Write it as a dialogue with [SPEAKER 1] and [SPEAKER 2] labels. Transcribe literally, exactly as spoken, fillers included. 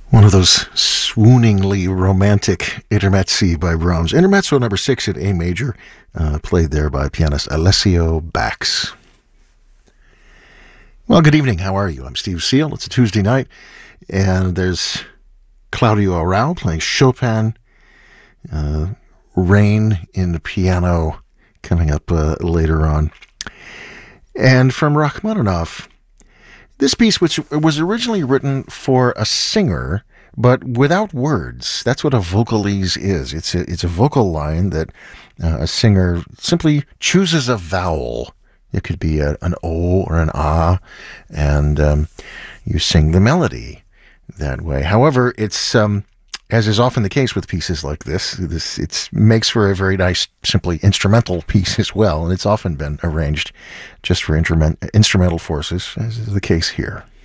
[SPEAKER 1] One of those swooningly romantic intermezzi by Brahms. Intermezzo number six in A major, uh, played there by pianist Alessio Bax. Well, good evening. How are you? I'm Steve Seal. It's a Tuesday night, and there's Claudio Arrau playing Chopin. Uh, Rain in the piano coming up uh, later on. And from Rachmaninoff, this piece, which was originally written for a singer, but without words. That's what a vocalise is. It's a, it's a vocal line that uh, a singer simply chooses a vowel. It could be a, an O or an A, and um, you sing the melody that way. However, it's um, as is often the case with pieces like this, this it makes for a very nice, simply instrumental piece as well, and it's often been arranged just for instrument, instrumental forces, as is the case here.